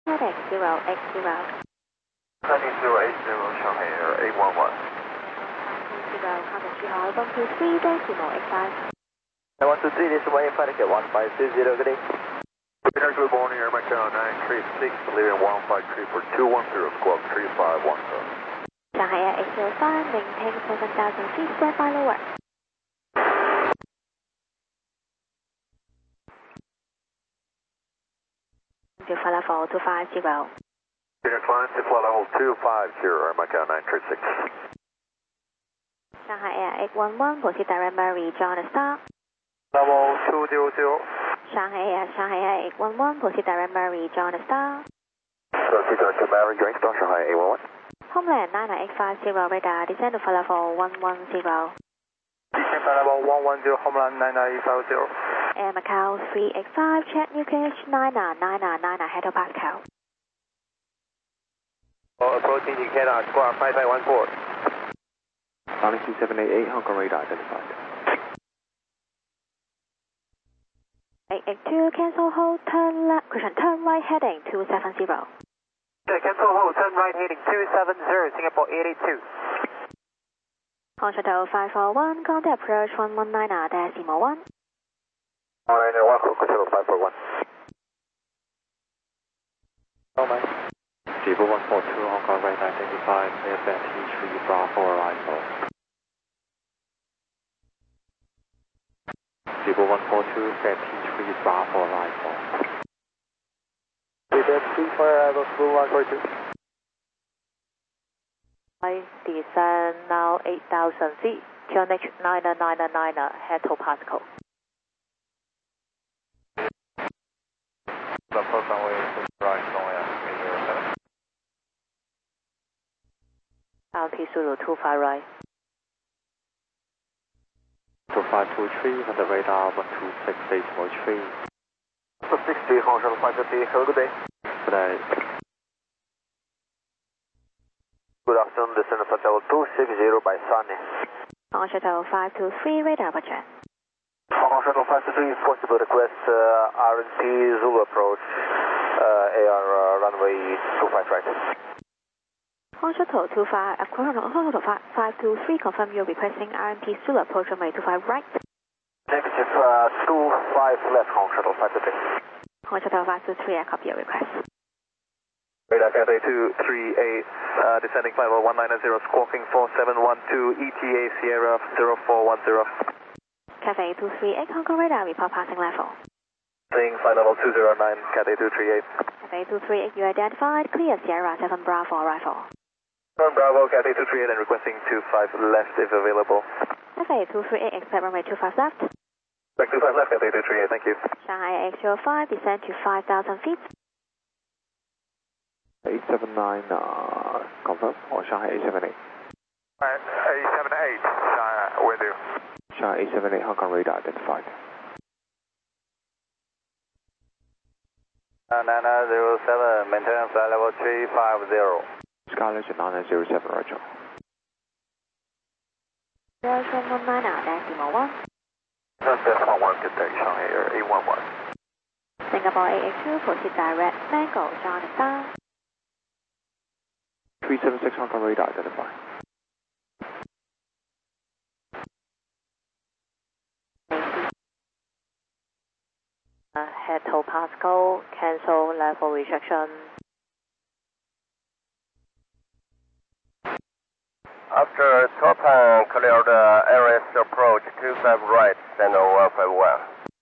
Heading 080. Heading 080, Shanghai Air 811. 0, coming to high 123, decimal 85. 123, decimal 85, get 1520, good day. Air Good morning, Air Macau 936, leaving 153 for 210, squawk 3510. Shanghai Air 805, maintain 7,000 feet, stand by lower. To flight level 250. Air climb to flight level 250, Air Macau 936. Shanghai Air 811, proceed direct Mary, John Star. Level 200. Shanghai Air 811, proceed direct Mary, John Star. Proceed to Mary, Joint Star, Shanghai 811. Homeland 99850, radar, descend to flight level 110. Descend flight level 110, Homeland 99850. Air Macau 385, check new QH 9999 hectopascal. Approaching Decatur, squawk 5514. Galaxy 788, Hong Kong radar identified. 882, cancel hold, turn left, turn right heading 270. Cancel hold, turn right heading 270, Singapore 882. Hong Shuttle 541, contact approach 119, decimal 1. 191, control 541. Zebra 142, Hong Kong radar identified, AFF T3 Bravo arrival. Zebra 142, Fed T3 Bravo arrival. Zebra 3 for arrival, Blue 142. I descend now 8,000 feet, QNH 999 hectopascal. The first runway is right, Songya, 807. LT Zulu 25 right. 2523, on the radar 126.3. 260, Hong Shuttle 550, have a good day. Good day. Good afternoon, descend flight level 260 by Sunny. Hong Shuttle 523, radar budget. Hong Shuttle 523, possible request RNP Zulu approach, AR runway 25 right. Hong Shuttle 523, confirm you're requesting RMP Zulu approach runway 25 right. Negative 25 left, Hong Shuttle 523. Hong Shuttle 523, I copy your request. Radar Cathay 238, descending flight level 190, squawking 4712, ETA Sierra 0410. Cathay 238, Hong Kong radar, report passing level. Seeing flight level 209, Cathay 238. Cathay 238, you identified, clear Sierra 7 Bravo arrival. Bravo, Cathay 238 and requesting 25 left if available. Cathay 238, expect runway 25 left. Back 25 left, Cathay 238, thank you. Shanghai X05, descend to 5,000 feet. 879, confirm, or Shanghai 878? 878, with you. Shanghai 878, Hong Kong radar identified. 9907, maintain flight level 350. Skyline 9907, roger. 0719, decimal 1. That's 11, good day, Shanghai Air 811. Singapore 882, proceed direct, Mango, John Star. 376, Hong Kong radar identified. Hectopascal, cancel level rejection. After top hand, clear the areas approach 25 right, then 151.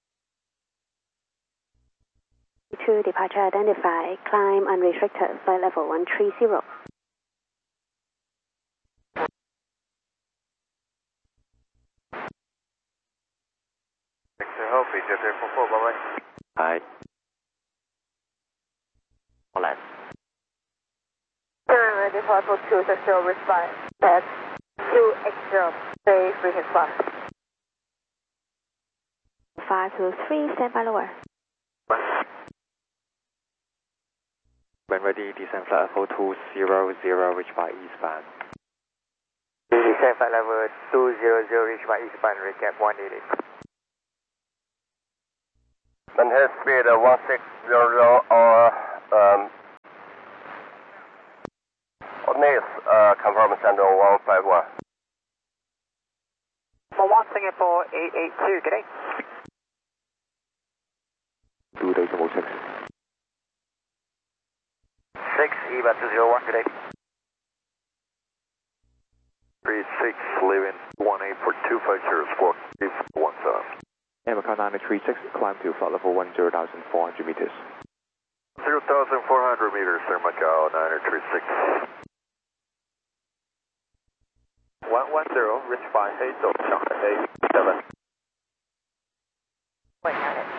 2 departure identified, climb unrestricted, flight level 130. Hope BJ 44, bye-bye. Hi. Holland. Ready for 260, respond. That's 280, stay free his spot. 523, stand by lower. When ready, descend flight level 200, reach by eastbound. Descend flight level 200, reach by eastbound, recap 180. Maintain speed 1600 or Ignis, confirm send 151. 1 Singapore 882, good day. 2 decimal 6. 6, EVA 201, good day. 36, leaving 18 for 250, squawk 317. Air Macau 936, climb to flight level 10,400 meters. 0,400 meters, Air Macau 936. 110, reach by Hazel, Shanghai 87. Wait, got it.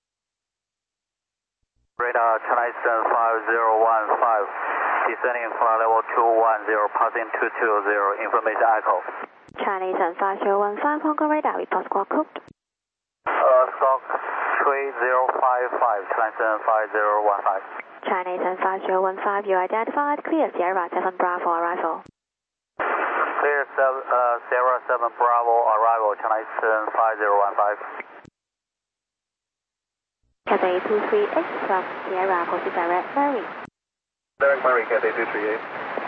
Radar Chennai 5015, descending flight level 210, passing 220, information echo. Chinese and 5015, Hong Kong radar, report squawk code. Squawk 3055, Chennai 5015. Chinese and 5015, you identified, clear Sierra 7 Bravo arrival. Clear Sierra 7 Bravo arrival, Chennai 5015. Cathay 238 from Sierra, proceed direct Mary. Direct Mary, Cathay 238.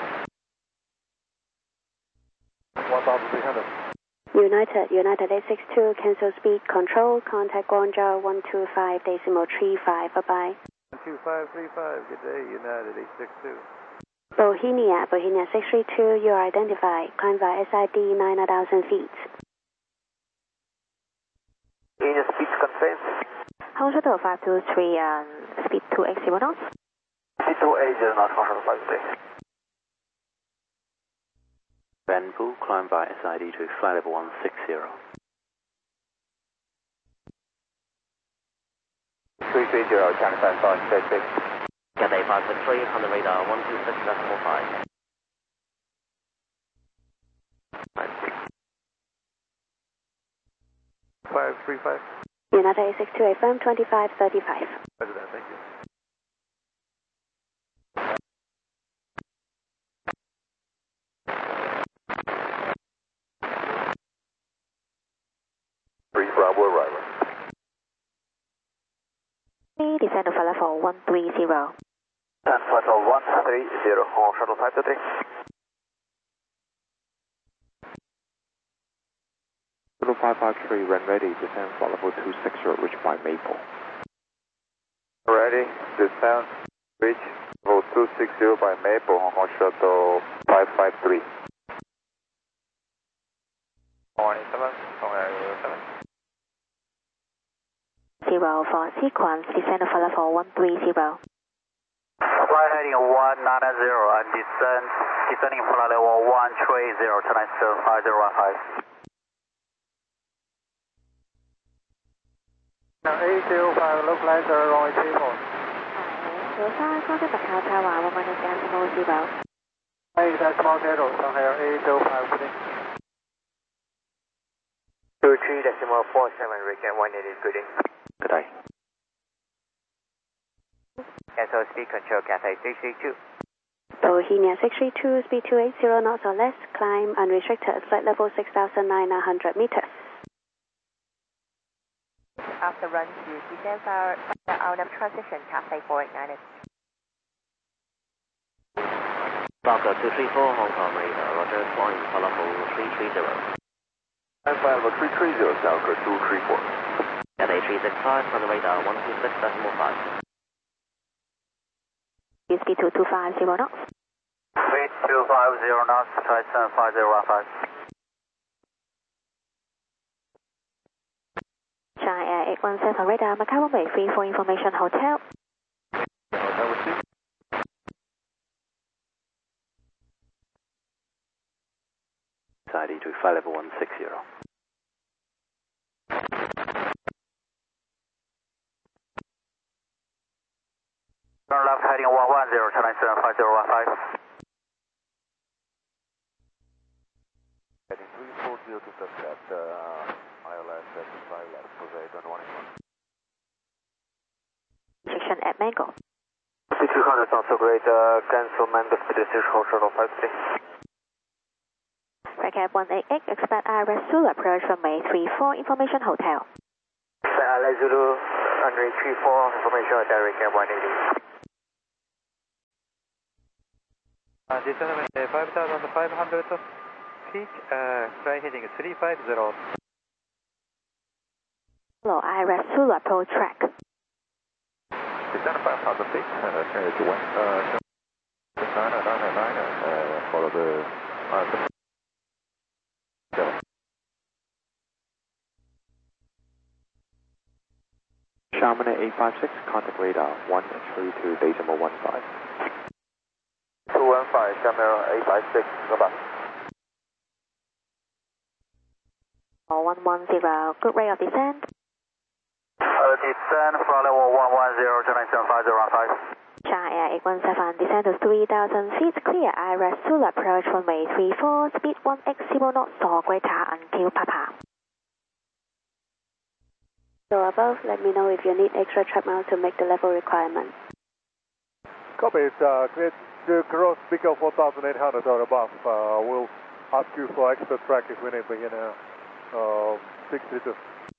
1,300. United 862, cancel speed control, contact Guangzhou 125.35, bye-bye. 12535, good day, United 862. Bohemia 632, you are identified, climb via SID 9,000 feet. Engine speed constraints. Hong Shuttle 523, speed 280 knots. Speed 280 knots, Hong Shuttle 523. Bangkok, climb by SID to flight level 160. 330, Channel 5566. Cathay 563 on the radar 126.5. 535. United 862, FM 2535. Roger that, thank you. Bravo arrival. Descend to flight level 130. And flight level 130, Hong Shuttle 523. Shuttle 553, run ready, descend flight level 260, reach by Maple. Ready, descend, reach level 260 by Maple, Hong Kong Shuttle 553. 187, Hong Kong 7. 0 for sequence, descend to flight level 130. Flight heading 190 and descending flight level 130, Chennai 5015. Now 805, localizer runway 34. 05, contact Macau Tower, 1 decimal 0. 8 decimal 0, Shanghai 805, good day. 23.47, Recon 180, good day. Good day. Cancel speed control, Cathay 332. Bohemia 632, speed 280 knots or less, climb unrestricted, flight level 6,900 meters. After run to descend for the out of transition, Cathay 489. Barker 234, Hong Kong radar, roger, flying flight level 330. And flight level 330, Falcon 234. Cathay 365 on the radar 126.5. Speed 2250 knots. Speed 250 knots, Chennai 5015. China Air 817 on radar, Macau runway 34 information hotel. Hotel received. SID to flight level 160. Turn left heading 110, Chennai 5015. Heading 340 to touch at ILS 75 left, Jose 21. Section at Mango. 200 sounds so great, cancel Mango decision, Hong Shuttle 53. Recap 188, expect IRS Zulu approach runway 34 information hotel. Let's Zulu, runway 34, information hotel, Recap 180. Descend 5,500 feet, fly heading 350. Hello, IRS Zulu approach track. Descend 5,000 feet, turn to west, 999, follow the Charmander 856, contact radar 132.15. 215, Charmander 856, goodbye. 110, good rate of descent. Descend from level 110 to 975, China Air 817, descend to 3,000 feet, clear IRS Zulu approach runway 34, speed 180 knots, or greater until Papa. So above, let me know if you need extra track mount to make the level requirement. Copy, clear to cross Pico 4,800 or above. We'll ask you for extra track if we need begin 632.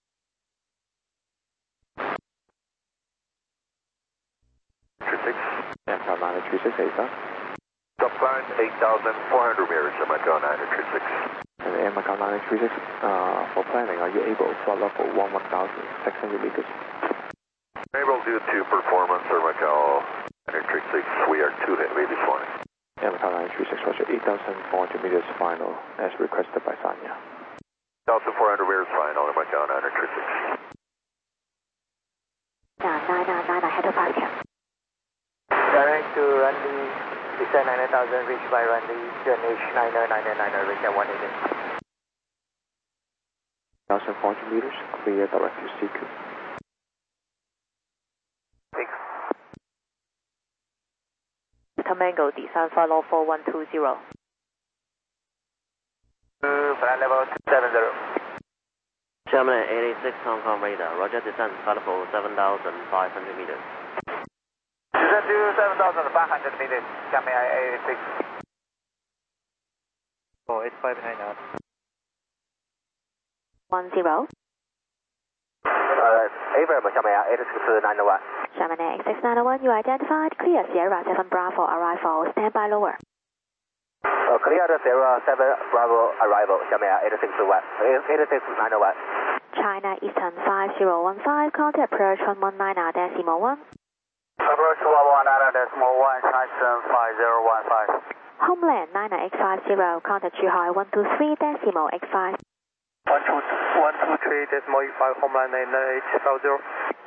Carolina 368, sir. Stop line 8,400 meters, Macau 936. And Air Macau 936, for planning, are you able to fly level 1,600 meters? Able due to performance, Macau 936, we are too heavy this morning. Air Macau 936, roger, 8,400 meters final, as requested by Sanya. 1,400 meters final, Macau 936. 999, head to Pascal. Direct to runway, descend 9,000, reach by runway, QNH 999, reach at 180. 1,400 meters, clear direct to CQ. 6. Tamango, descend follow 4120. Flight level 270. Charmander 886, Hong Kong radar, roger, descend level 7,500 meters. Descend to 7,500 meters, Charmander 886. 859 now. 10. Average, Charmander 86901. Charmander 8691, you identified, clear Sierra 7 Bravo arrival, stand by lower. Clear the Sierra 7 Bravo arrival, Charmander 86901. China Eastern 5015, contact approach 119.1. Approach 119.1, China 5015. Homeland 99850, contact Zhuhai 123.85. 123.85, Homeland 99850.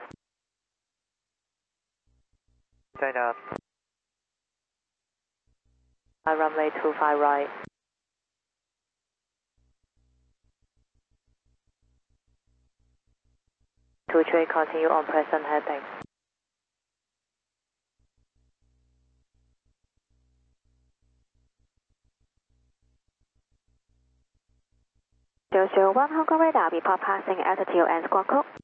China. Runway 25 right. To train, continue on present heading. Zero 01 Hong Kong radar, report passing altitude and squawk code.